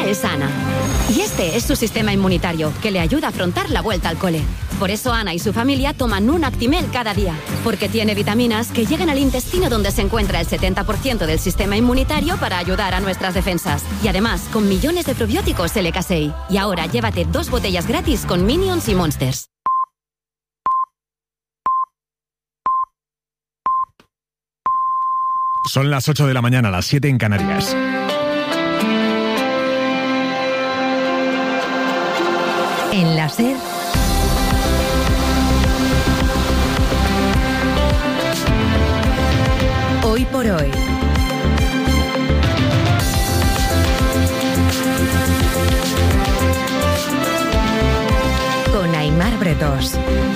es Ana. Y este es su sistema inmunitario, que le ayuda a afrontar la vuelta al cole. Por eso Ana y su familia toman un Actimel cada día, porque tiene vitaminas que llegan al intestino donde se encuentra el 70% del sistema inmunitario para ayudar a nuestras defensas. Y además, con millones de probióticos LK6. Y ahora llévate 2 botellas gratis con Minions y Monsters. Son las 8 de la mañana, las 7 en Canarias. En la SER, Hoy por Hoy. Con Aimar Bretós.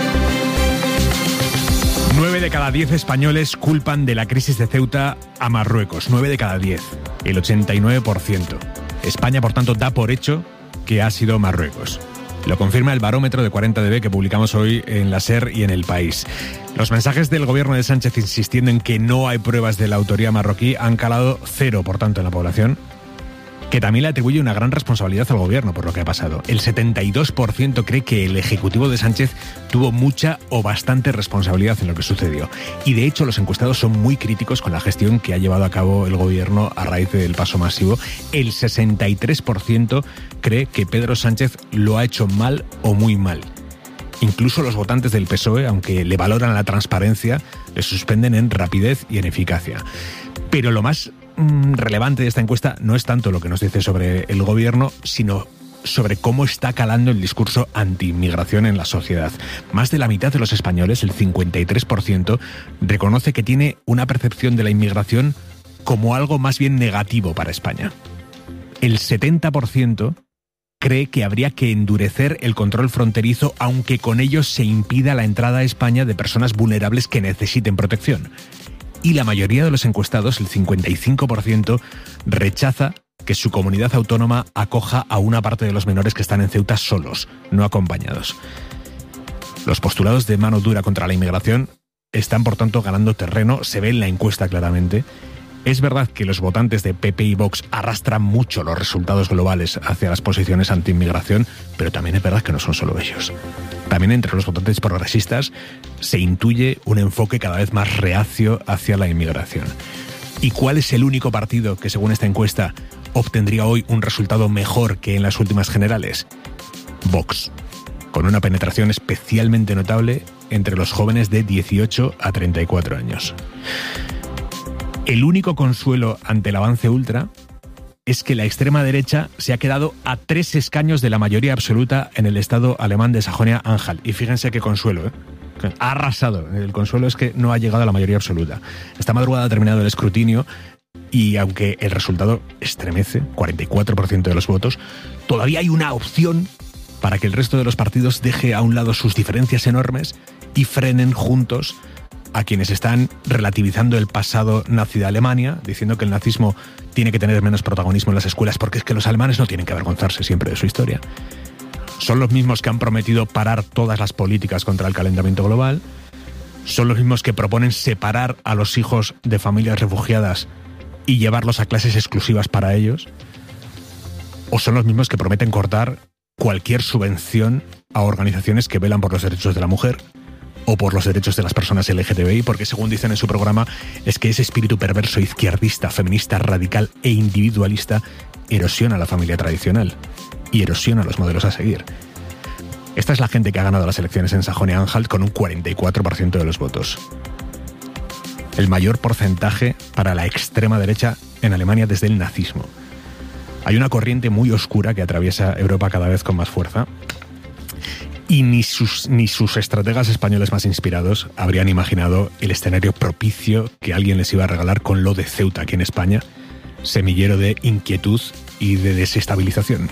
9 de cada 10 españoles culpan de la crisis de Ceuta a Marruecos. 9 de cada 10. El 89%. España, por tanto, da por hecho que ha sido Marruecos. Lo confirma el barómetro de 40DB que publicamos hoy en la SER y en El País. Los mensajes del gobierno de Sánchez insistiendo en que no hay pruebas de la autoría marroquí han calado cero, por tanto, en la población, que también le atribuye una gran responsabilidad al gobierno por lo que ha pasado. El 72% cree que el ejecutivo de Sánchez tuvo mucha o bastante responsabilidad en lo que sucedió. Y de hecho los encuestados son muy críticos con la gestión que ha llevado a cabo el gobierno a raíz del paso masivo. El 63% cree que Pedro Sánchez lo ha hecho mal o muy mal. Incluso los votantes del PSOE, aunque le valoran la transparencia, le suspenden en rapidez y en eficacia. Pero lo más relevante de esta encuesta no es tanto lo que nos dice sobre el gobierno, sino sobre cómo está calando el discurso anti-inmigración en la sociedad. Más de la mitad de los españoles, el 53%, reconoce que tiene una percepción de la inmigración como algo más bien negativo para España. El 70% cree que habría que endurecer el control fronterizo, aunque con ello se impida la entrada a España de personas vulnerables que necesiten protección. Y la mayoría de los encuestados, el 55%, rechaza que su comunidad autónoma acoja a una parte de los menores que están en Ceuta solos, no acompañados. Los postulados de mano dura contra la inmigración están, por tanto, ganando terreno, se ve en la encuesta claramente. Es verdad que los votantes de PP y Vox arrastran mucho los resultados globales hacia las posiciones anti-inmigración, pero también es verdad que no son solo ellos. También entre los votantes progresistas se intuye un enfoque cada vez más reacio hacia la inmigración. ¿Y cuál es el único partido que, según esta encuesta, obtendría hoy un resultado mejor que en las últimas generales? Vox, con una penetración especialmente notable entre los jóvenes de 18 a 34 años. El único consuelo ante el avance ultra es que la extrema derecha se ha quedado a 3 escaños de la mayoría absoluta en el estado alemán de Sajonia-Anhalt. Y fíjense qué consuelo, ha arrasado. El consuelo es que no ha llegado a la mayoría absoluta. Esta madrugada ha terminado el escrutinio y aunque el resultado estremece, 44% de los votos, todavía hay una opción para que el resto de los partidos deje a un lado sus diferencias enormes y frenen juntos a quienes están relativizando el pasado nazi de Alemania, diciendo que el nazismo tiene que tener menos protagonismo en las escuelas porque es que los alemanes no tienen que avergonzarse siempre de su historia. Son los mismos que han prometido parar todas las políticas contra el calentamiento global, son los mismos que proponen separar a los hijos de familias refugiadas y llevarlos a clases exclusivas para ellos, o son los mismos que prometen cortar cualquier subvención a organizaciones que velan por los derechos de la mujer o por los derechos de las personas LGTBI, porque según dicen en su programa, es que ese espíritu perverso, izquierdista, feminista, radical e individualista erosiona la familia tradicional y erosiona los modelos a seguir. Esta es la gente que ha ganado las elecciones en Sajonia-Anhalt con un 44% de los votos. El mayor porcentaje para la extrema derecha en Alemania desde el nazismo. Hay una corriente muy oscura que atraviesa Europa cada vez con más fuerza. Y ni sus estrategas españoles más inspirados habrían imaginado el escenario propicio que alguien les iba a regalar con lo de Ceuta aquí en España, semillero de inquietud y de desestabilización.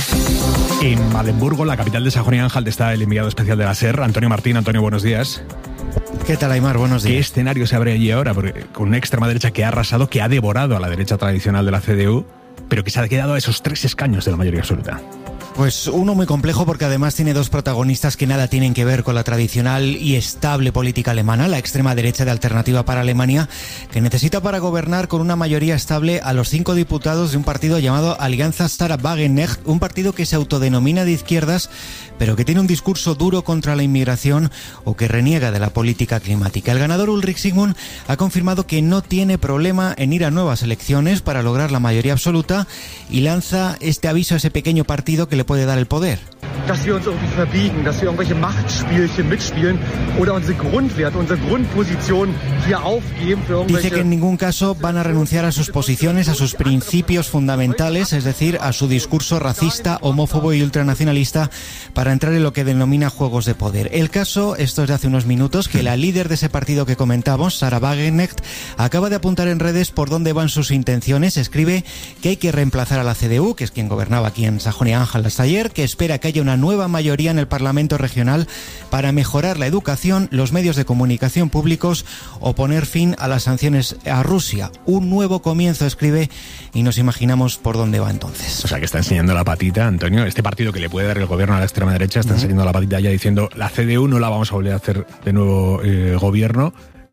En Malenburgo, la capital de Sajonia-Anhalt, está el enviado especial de la SER, Antonio Martín. Antonio, buenos días. ¿Qué tal, Aimar? Buenos días. ¿Qué escenario se abre allí ahora? Porque con una extrema derecha que ha arrasado, que ha devorado a la derecha tradicional de la CDU, pero que se ha quedado a esos 3 escaños de la mayoría absoluta. Pues uno muy complejo porque además tiene dos protagonistas que nada tienen que ver con la tradicional y estable política alemana, la extrema derecha de Alternativa para Alemania, que necesita para gobernar con una mayoría estable a los 5 diputados de un partido llamado Alianza Sarah Wagenknecht, un partido que se autodenomina de izquierdas, pero que tiene un discurso duro contra la inmigración o que reniega de la política climática. El ganador Ulrich Sigmund ha confirmado que no tiene problema en ir a nuevas elecciones para lograr la mayoría absoluta y lanza este aviso a ese pequeño partido que le puede dar el poder. Dass wir uns irgendwie verbiegen, dass wir irgendwelche Machtspielchen mitspielen oder unsere Grundwerte, unsere Grundposition hier aufgeben für irgendwelche... Dice que en ningún caso van a renunciar a sus posiciones, a sus principios fundamentales, es decir, a su discurso racista, homófobo y ultranacionalista para entrar en lo que denomina juegos de poder. El caso, esto es de hace unos minutos, que la líder de ese partido que comentamos, Sarah Wagenknecht, acaba de apuntar en redes por dónde van sus intenciones. Escribe que hay que reemplazar a la CDU, que es quien gobernaba aquí en Sajonia-Anhalt hasta ayer, que espera que haya una nueva mayoría en el Parlamento regional para mejorar la educación, los medios de comunicación públicos o poner fin a las sanciones a Rusia. Un nuevo comienzo, escribe, y nos imaginamos por dónde va entonces. O sea, que está enseñando la patita, Antonio. Este partido que le puede dar el gobierno a la extrema derecha está enseñando la patita ya diciendo la CDU no la vamos a volver a hacer de nuevo gobierno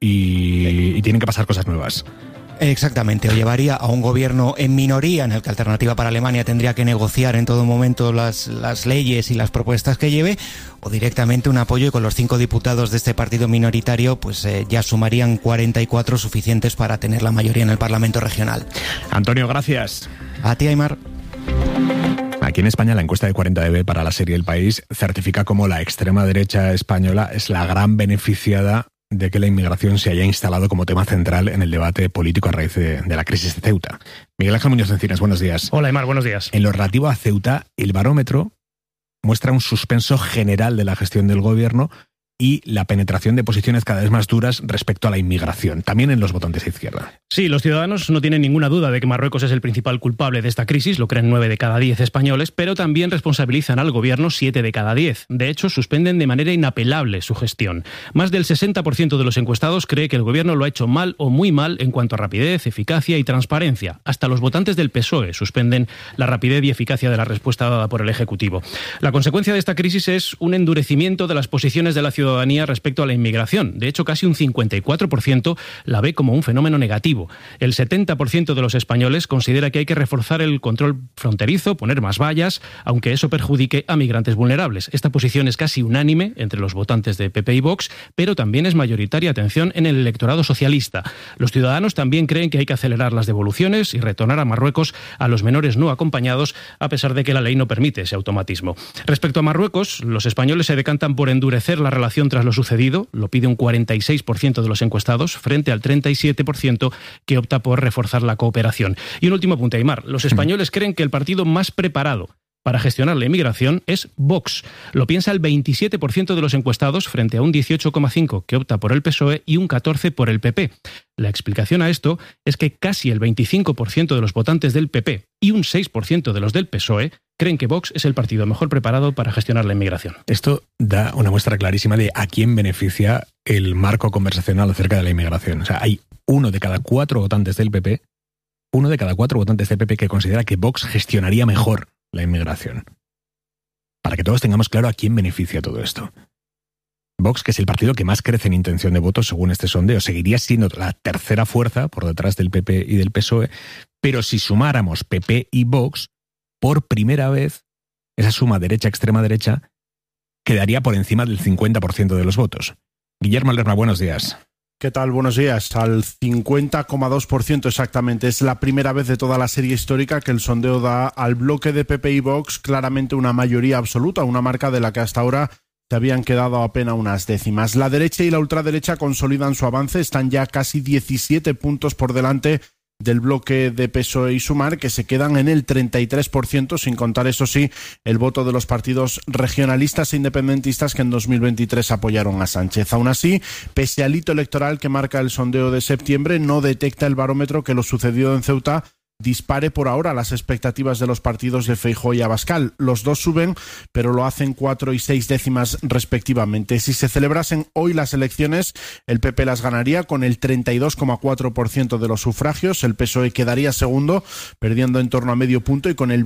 y tienen que pasar cosas nuevas. Exactamente, o llevaría a un gobierno en minoría en el que Alternativa para Alemania tendría que negociar en todo momento las leyes y las propuestas que lleve, o directamente un apoyo y con los 5 diputados de este partido minoritario pues ya sumarían 44 suficientes para tener la mayoría en el Parlamento regional. Antonio, gracias. A ti, Aymar. Aquí en España la encuesta de 40DB para la serie El País certifica como la extrema derecha española es la gran beneficiada de que la inmigración se haya instalado como tema central en el debate político a raíz de la crisis de Ceuta. Miguel Ángel Muñoz Encinas, buenos días. Hola, Aymar, buenos días. En lo relativo a Ceuta, el barómetro muestra un suspenso general de la gestión del gobierno y la penetración de posiciones cada vez más duras respecto a la inmigración, también en los votantes de izquierda. Sí, los ciudadanos no tienen ninguna duda de que Marruecos es el principal culpable de esta crisis, lo creen 9 de cada 10 españoles, pero también responsabilizan al gobierno 7 de cada 10. De hecho, suspenden de manera inapelable su gestión. Más del 60% de los encuestados cree que el gobierno lo ha hecho mal o muy mal en cuanto a rapidez, eficacia y transparencia. Hasta los votantes del PSOE suspenden la rapidez y eficacia de la respuesta dada por el Ejecutivo. La consecuencia de esta crisis es un endurecimiento de las posiciones de la ciudadanía respecto a la inmigración. De hecho, casi un 54% la ve como un fenómeno negativo. El 70% de los españoles considera que hay que reforzar el control fronterizo, poner más vallas, aunque eso perjudique a migrantes vulnerables. Esta posición es casi unánime entre los votantes de PP y Vox, pero también es mayoritaria, atención, en el electorado socialista. Los ciudadanos también creen que hay que acelerar las devoluciones y retornar a Marruecos a los menores no acompañados, a pesar de que la ley no permite ese automatismo. Respecto a Marruecos, los españoles se decantan por endurecer la relación tras lo sucedido, lo pide un 46% de los encuestados, frente al 37% que opta por reforzar la cooperación. Y un último apunte, Aymar. Los españoles creen que el partido más preparado para gestionar la inmigración es Vox. Lo piensa el 27% de los encuestados frente a un 18,5% que opta por el PSOE y un 14% por el PP. La explicación a esto es que casi el 25% de los votantes del PP y un 6% de los del PSOE creen que Vox es el partido mejor preparado para gestionar la inmigración. Esto da una muestra clarísima de a quién beneficia el marco conversacional acerca de la inmigración. O sea, hay 1 de cada 4 votantes del PP, 1 de cada 4 votantes del PP que considera que Vox gestionaría mejor la inmigración. Para que todos tengamos claro a quién beneficia todo esto. Vox, que es el partido que más crece en intención de voto según este sondeo, seguiría siendo la tercera fuerza por detrás del PP y del PSOE, pero si sumáramos PP y Vox, por primera vez, esa suma derecha-extrema derecha quedaría por encima del 50% de los votos. Guillermo Lerma, buenos días. ¿Qué tal? Buenos días. Al 50,2% exactamente. Es la primera vez de toda la serie histórica que el sondeo da al bloque de PP y Vox claramente una mayoría absoluta, una marca de la que hasta ahora se habían quedado apenas unas décimas. La derecha y la ultraderecha consolidan su avance, están ya casi 17 puntos por delante del bloque de PSOE y Sumar, que se quedan en el 33%, sin contar, eso sí, el voto de los partidos regionalistas e independentistas que en 2023 apoyaron a Sánchez. Aún así, pese al hito electoral que marca el sondeo de septiembre, no detecta el barómetro que lo sucedido en Ceuta dispare por ahora las expectativas de los partidos de Feijóo y Abascal. Los dos suben, pero lo hacen 4 y 6 décimas respectivamente. Si se celebrasen hoy las elecciones, el PP las ganaría con el 32,4% de los sufragios, el PSOE quedaría segundo, perdiendo en torno a medio punto, y con el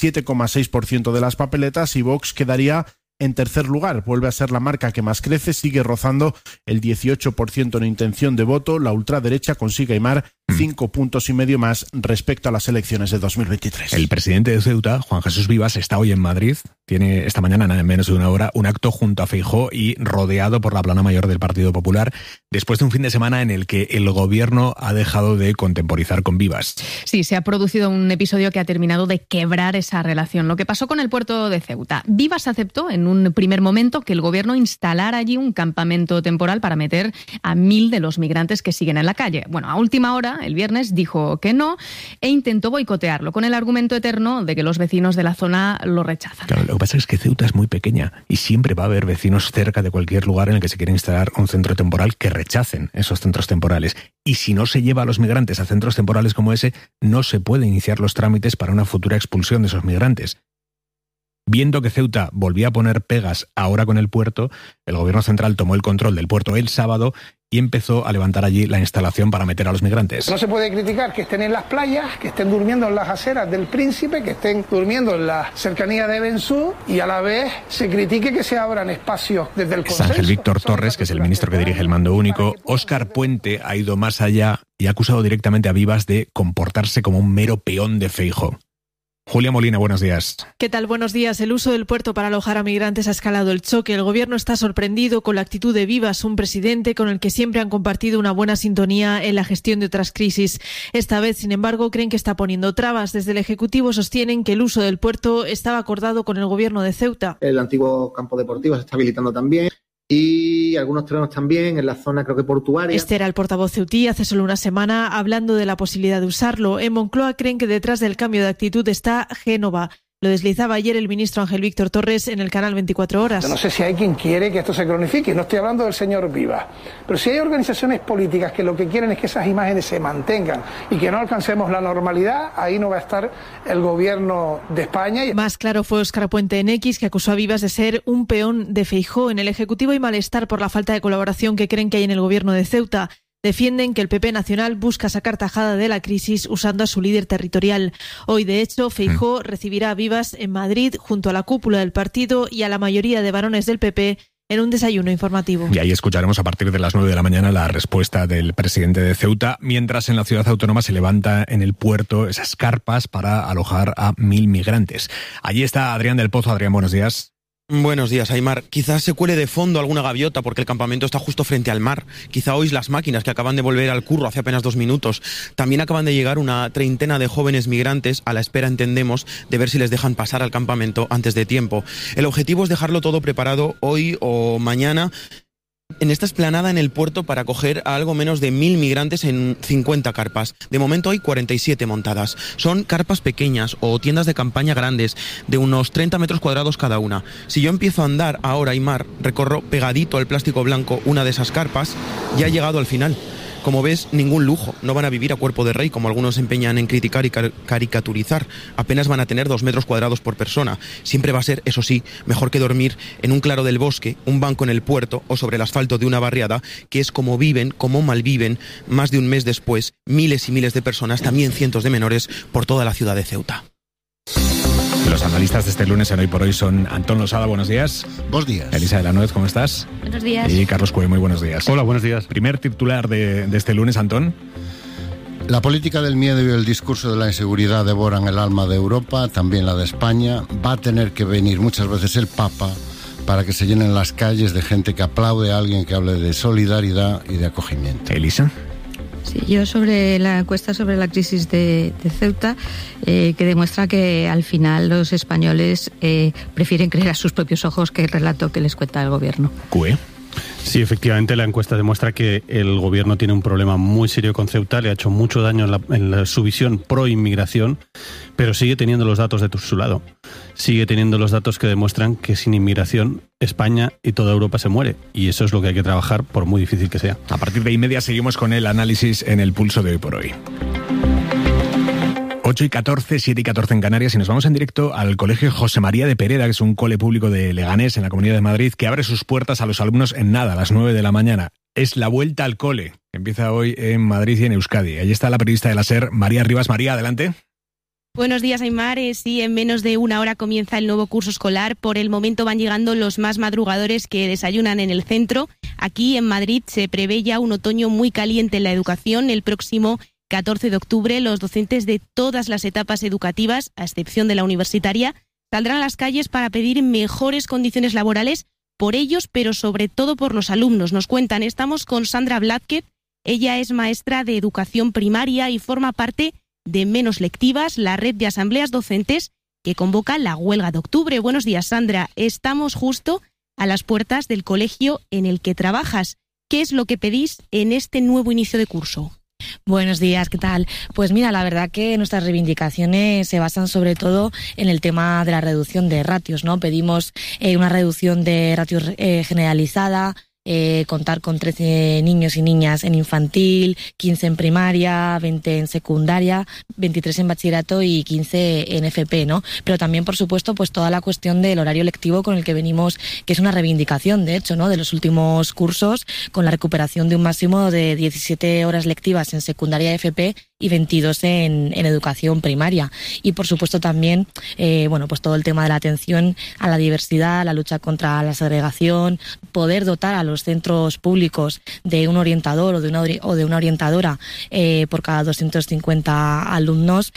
27,6% de las papeletas, y Vox quedaría en tercer lugar. Vuelve a ser la marca que más crece, sigue rozando el 18% en intención de voto. La ultraderecha consigue, Aimar, 5,5 puntos más respecto a las elecciones de 2023. El presidente de Ceuta, Juan Jesús Vivas, está hoy en Madrid. Tiene esta mañana, en menos de una hora, un acto junto a Feijóo y rodeado por la plana mayor del Partido Popular, después de un fin de semana en el que el gobierno ha dejado de contemporizar con Vivas. Sí, se ha producido un episodio que ha terminado de quebrar esa relación. Lo que pasó con el puerto de Ceuta. Vivas aceptó en un primer momento que el gobierno instalara allí un campamento temporal para meter a 1.000 de los migrantes que siguen en la calle. Bueno, a última hora, el viernes, dijo que no e intentó boicotearlo con el argumento eterno de que los vecinos de la zona lo rechazan. Claro, lo que pasa es que Ceuta es muy pequeña y siempre va a haber vecinos cerca de cualquier lugar en el que se quiera instalar un centro temporal que rechacen esos centros temporales. Y si no se lleva a los migrantes a centros temporales como ese, no se puede iniciar los trámites para una futura expulsión de esos migrantes. Viendo que Ceuta volvía a poner pegas ahora con el puerto, el gobierno central tomó el control del puerto el sábado y empezó a levantar allí la instalación para meter a los migrantes. No se puede criticar que estén en las playas, que estén durmiendo en las aceras del Príncipe, que estén durmiendo en la cercanía de Bensú, y a la vez se critique que se abran espacios desde el consenso. Es Ángel Víctor Torres, que es el ministro que dirige el mando único. Óscar Puente ha ido más allá y ha acusado directamente a Vivas de comportarse como un mero peón de Feijóo. Julia Molina, buenos días. ¿Qué tal? Buenos días. El uso del puerto para alojar a migrantes ha escalado el choque. El gobierno está sorprendido con la actitud de Vivas, un presidente con el que siempre han compartido una buena sintonía en la gestión de otras crisis. Esta vez, sin embargo, creen que está poniendo trabas. Desde el Ejecutivo sostienen que el uso del puerto estaba acordado con el gobierno de Ceuta. El antiguo campo deportivo se está habilitando también. Y algunos terrenos también en la zona, creo que portuaria. Este era el portavoz ceutí hace solo una semana hablando de la posibilidad de usarlo. En Moncloa creen que detrás del cambio de actitud está Génova. Lo deslizaba ayer el ministro Ángel Víctor Torres en el canal 24 Horas. Yo no sé si hay quien quiere que esto se cronifique, no estoy hablando del señor Vivas, pero si hay organizaciones políticas que lo que quieren es que esas imágenes se mantengan y que no alcancemos la normalidad, ahí no va a estar el gobierno de España. Más claro fue Óscar Puente en X, que acusó a Vivas de ser un peón de Feijóo. En el Ejecutivo hay malestar por la falta de colaboración que creen que hay en el gobierno de Ceuta. Defienden que el PP nacional busca sacar tajada de la crisis usando a su líder territorial. Hoy, de hecho, Feijóo recibirá a Vivas en Madrid junto a la cúpula del partido y a la mayoría de varones del PP en un desayuno informativo. Y ahí escucharemos a partir de las 9 de la mañana la respuesta del presidente de Ceuta, mientras en la ciudad autónoma se levanta en el puerto esas carpas para alojar a 1.000 migrantes. Allí está Adrián del Pozo. Adrián, buenos días. Buenos días, Aimar. Quizás se cuele de fondo alguna gaviota porque el campamento está justo frente al mar. Quizá oís las máquinas que acaban de volver al curro hace apenas 2 minutos. También acaban de llegar una treintena de jóvenes migrantes a la espera, entendemos, de ver si les dejan pasar al campamento antes de tiempo. El objetivo es dejarlo todo preparado hoy o mañana en esta explanada en el puerto para acoger a algo menos de 1.000 migrantes en 50 carpas. De momento hay 47 montadas. Son carpas pequeñas o tiendas de campaña grandes, de unos 30 metros cuadrados cada una. Si yo empiezo a andar ahora, Aimar, recorro pegadito al plástico blanco una de esas carpas, ya he llegado al final. Como ves, ningún lujo. No van a vivir a cuerpo de rey, como algunos se empeñan en criticar y caricaturizar. Apenas van a tener 2 metros cuadrados por persona. Siempre va a ser, eso sí, mejor que dormir en un claro del bosque, un banco en el puerto o sobre el asfalto de una barriada, que es como viven, como malviven, más de un mes después, miles y miles de personas, también cientos de menores, por toda la ciudad de Ceuta. Los analistas de este lunes en Hoy por Hoy son Antón Losada, buenos días. Buenos días. Elisa de la Nuez, ¿cómo estás? Buenos días. Y Carlos Cue, muy buenos días. Hola, buenos días. Primer titular de este lunes, Antón. La política del miedo y el discurso de la inseguridad devoran el alma de Europa, también la de España. Va a tener que venir muchas veces el Papa para que se llenen las calles de gente que aplaude a alguien que hable de solidaridad y de acogimiento. Elisa. Sí, yo sobre la encuesta sobre la crisis de Ceuta, que demuestra que al final los españoles prefieren creer a sus propios ojos que el relato que les cuenta el gobierno. ¿Cue? Sí, efectivamente, la encuesta demuestra que el gobierno tiene un problema muy serio con Ceuta, le ha hecho mucho daño en su visión pro-inmigración, pero sigue teniendo los datos de su lado. Sigue teniendo los datos que demuestran que sin inmigración España y toda Europa se muere. Y eso es lo que hay que trabajar, por muy difícil que sea. A partir de 1:30 seguimos con el análisis en el pulso de Hoy por Hoy. 8:14, 7:14 en Canarias, y nos vamos en directo al Colegio José María de Pereda, que es un cole público de Leganés, en la Comunidad de Madrid, que abre sus puertas a los alumnos en nada, a las 9 de la mañana. Es la vuelta al cole, que empieza hoy en Madrid y en Euskadi. Allí está la periodista de la SER, María Rivas. María, adelante. Buenos días, Aimar. Sí, en menos de una hora comienza el nuevo curso escolar. Por el momento van llegando los más madrugadores que desayunan en el centro. Aquí en Madrid se prevé ya un otoño muy caliente en la educación. El próximo 14 de octubre, los docentes de todas las etapas educativas, a excepción de la universitaria, saldrán a las calles para pedir mejores condiciones laborales por ellos, pero sobre todo por los alumnos. Nos cuentan, estamos con Sandra Blázquez. Ella es maestra de educación primaria y forma parte de Menos Lectivas, la red de asambleas docentes que convoca la huelga de octubre. Buenos días, Sandra. Estamos justo a las puertas del colegio en el que trabajas. ¿Qué es lo que pedís en este nuevo inicio de curso? Buenos días, ¿qué tal? Pues mira, la verdad que nuestras reivindicaciones se basan sobre todo en el tema de la reducción de ratios, ¿no? Pedimos una reducción de ratios generalizada, contar con 13 niños y niñas en infantil, 15 en primaria, 20 en secundaria, 23 en bachillerato y 15 en FP, ¿no? Pero también, por supuesto, pues toda la cuestión del horario lectivo con el que venimos, que es una reivindicación, de hecho, ¿no? De los últimos cursos, con la recuperación de un máximo de 17 horas lectivas en secundaria y FP y 22 en educación primaria. Y, por supuesto, también, pues todo el tema de la atención a la diversidad, la lucha contra la segregación, poder dotar a los centros públicos de un orientador o de una orientadora por cada 250 alumnos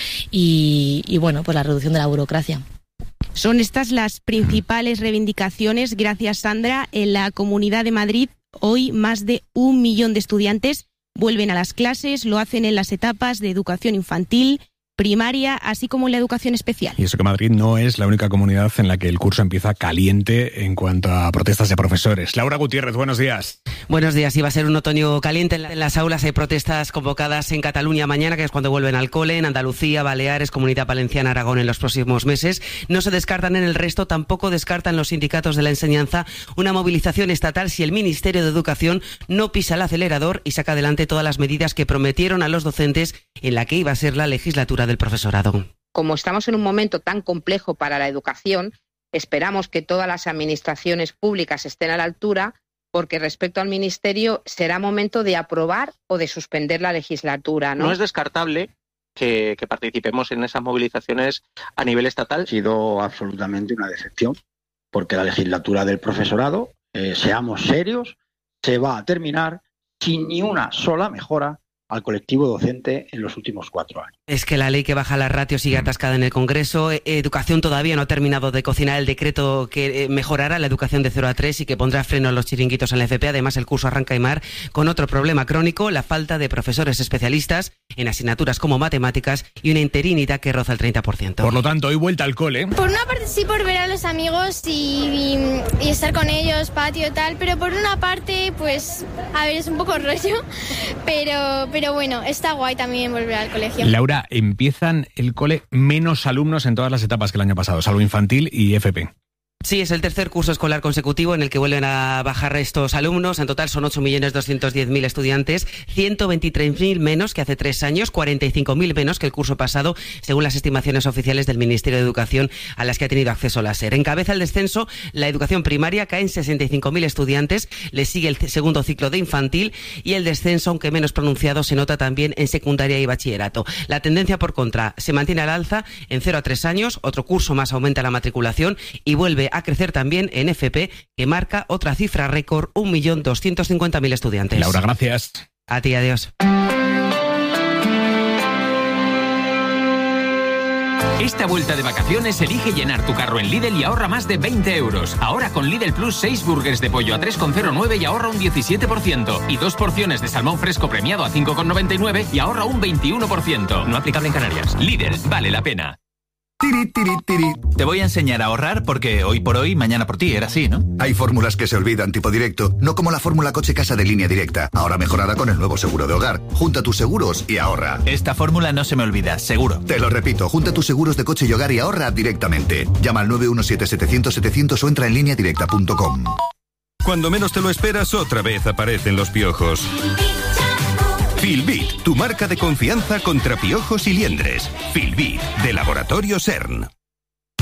y pues la reducción de la burocracia. Son estas las principales reivindicaciones. Gracias, Sandra. En la Comunidad de Madrid, hoy más de 1 millón de estudiantes vuelven a las clases, lo hacen en las etapas de educación infantil, primaria, así como en la educación especial. Y eso que Madrid no es la única comunidad en la que el curso empieza caliente en cuanto a protestas de profesores. Laura Gutiérrez, buenos días. Buenos días. Iba a ser un otoño caliente en las aulas. Hay protestas convocadas en Cataluña mañana, que es cuando vuelven al cole, en Andalucía, Baleares, Comunidad Valenciana, Aragón en los próximos meses. No se descartan en el resto, tampoco descartan los sindicatos de la enseñanza una movilización estatal si el Ministerio de Educación no pisa el acelerador y saca adelante todas las medidas que prometieron a los docentes en la que iba a ser la legislatura del profesorado. Como estamos en un momento tan complejo para la educación, esperamos que todas las administraciones públicas estén a la altura, porque respecto al Ministerio será momento de aprobar o de suspender la legislatura, ¿no? No es descartable que participemos en esas movilizaciones a nivel estatal. Ha sido absolutamente una decepción, porque la legislatura del profesorado, seamos serios, se va a terminar sin ni una sola mejora al colectivo docente en los últimos 4 años. Es que la ley que baja las ratios sigue atascada en el Congreso. Educación todavía no ha terminado de cocinar el decreto que mejorará la educación de 0 a 3 y que pondrá freno a los chiringuitos en la FP. Además, el curso arranca, Aimar, con otro problema crónico, la falta de profesores especialistas en asignaturas como matemáticas y una interinidad que roza el 30%. Por lo tanto, hoy vuelta al cole. Por una parte sí, por ver a los amigos y estar con ellos, patio y tal, pero por una parte, pues, a ver, es un poco rollo, pero bueno, está guay también volver al colegio. Laura, empiezan el cole menos alumnos en todas las etapas que el año pasado, salvo infantil y FP. Sí, es el tercer curso escolar consecutivo en el que vuelven a bajar estos alumnos. En total son 8.210.000 estudiantes, 123.000 menos que hace 3 años, 45.000 menos que el curso pasado, según las estimaciones oficiales del Ministerio de Educación a las que ha tenido acceso la SER. Encabeza el descenso la educación primaria, caen 65.000 estudiantes, le sigue el segundo ciclo de infantil y el descenso, aunque menos pronunciado, se nota también en secundaria y bachillerato. La tendencia, por contra, se mantiene al alza en 0 a 3 años, otro curso más aumenta la matriculación y vuelve a crecer también en FP, que marca otra cifra récord, 1.250.000 estudiantes. Laura, gracias. A ti, adiós. Esta vuelta de vacaciones elige llenar tu carro en Lidl y ahorra más de 20 euros. Ahora con Lidl Plus 6 burgers de pollo a 3,09 y ahorra un 17%. Y 2 porciones de salmón fresco premiado a 5,99 y ahorra un 21%. No aplicable en Canarias. Lidl, vale la pena. Tiri, tiri, tiri. Te voy a enseñar a ahorrar porque hoy por hoy, mañana por ti, era así, ¿no? Hay fórmulas que se olvidan tipo directo, no como la fórmula coche-casa de Línea Directa, ahora mejorada con el nuevo seguro de hogar. Junta tus seguros y ahorra. Esta fórmula no se me olvida, seguro. Te lo repito, junta tus seguros de coche y hogar y ahorra directamente. Llama al 917-700-700 o entra en lineadirecta.com. Cuando menos te lo esperas, otra vez aparecen los piojos. Filbit, tu marca de confianza contra piojos y liendres. Filbit, de Laboratorio CERN.